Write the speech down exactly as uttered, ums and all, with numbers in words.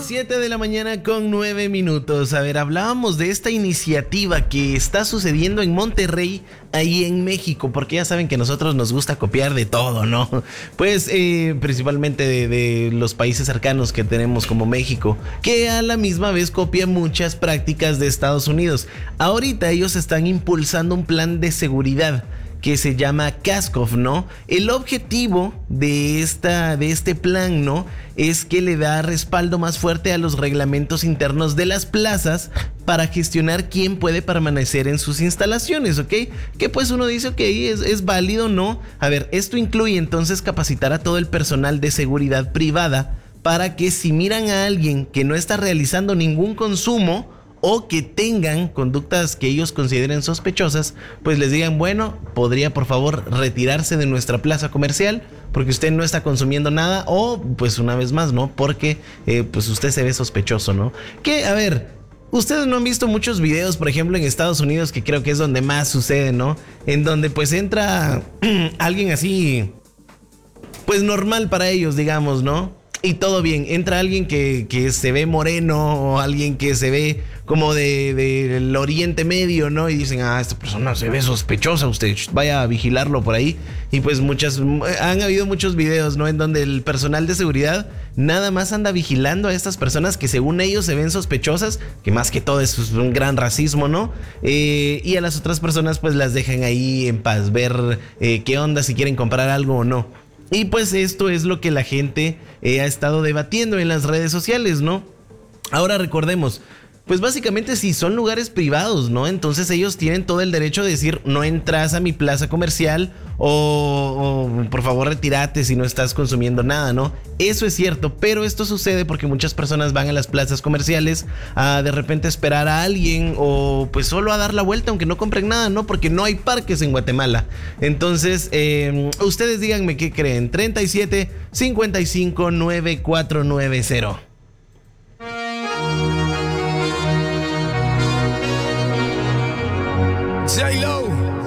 siete de la mañana con nueve minutos. A ver, hablábamos de esta iniciativa que está sucediendo en Monterrey, ahí en México, porque ya saben que a nosotros nos gusta copiar de todo, ¿no? Pues eh, principalmente de, de los países cercanos que tenemos como México, que a la misma vez copia muchas prácticas de Estados Unidos. Ahorita ellos están impulsando un plan de seguridad que se llama CASCOF, ¿no? El objetivo de, esta, de este plan, ¿no?, es que le da respaldo más fuerte a los reglamentos internos de las plazas para gestionar quién puede permanecer en sus instalaciones, ¿ok? Que pues uno dice, ok, es, es válido, ¿no? A ver, esto incluye entonces capacitar a todo el personal de seguridad privada para que si miran a alguien que no está realizando ningún consumo o que tengan conductas que ellos consideren sospechosas, pues les digan, bueno, podría por favor retirarse de nuestra plaza comercial porque usted no está consumiendo nada, o pues una vez más, ¿no? Porque eh, pues usted se ve sospechoso, ¿no? Que, a ver, ustedes no han visto muchos videos, por ejemplo en Estados Unidos, que creo que es donde más sucede, ¿no? En donde pues entra alguien así, pues normal para ellos, digamos, ¿no? Y todo bien, entra alguien que, que se ve moreno o alguien que se ve como de, de, del Oriente Medio, ¿no? Y dicen, ah, esta persona se ve sospechosa, usted vaya a vigilarlo por ahí. Y pues muchas, han habido muchos videos, ¿no?, en donde el personal de seguridad nada más anda vigilando a estas personas que según ellos se ven sospechosas, que más que todo es un gran racismo, ¿no? Eh, y a las otras personas pues las dejan ahí en paz, ver eh, qué onda, si quieren comprar algo o no. Y pues esto es lo que la gente eh, ha estado debatiendo en las redes sociales, ¿no? Ahora recordemos, pues básicamente si son lugares privados, ¿no? Entonces ellos tienen todo el derecho de decir, no entras a mi plaza comercial o, o por favor retírate si no estás consumiendo nada, ¿no? Eso es cierto, pero esto sucede porque muchas personas van a las plazas comerciales a de repente esperar a alguien o pues solo a dar la vuelta aunque no compren nada, ¿no? Porque no hay parques en Guatemala. Entonces, eh, ustedes díganme qué creen. treinta y siete cincuenta y cinco noventa y cuatro noventa.